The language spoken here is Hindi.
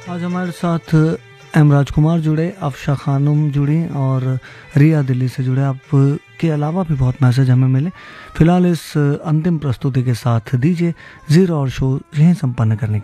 आज हमारे साथ एम राजकुमार जुड़े, अफशा खानम जुड़ी और रिया दिल्ली से जुड़े। आप के अलावा भी बहुत मैसेज हमें मिले। फिलहाल इस अंतिम प्रस्तुति के साथ दीजिए जीरो और शो यहीं संपन्न करने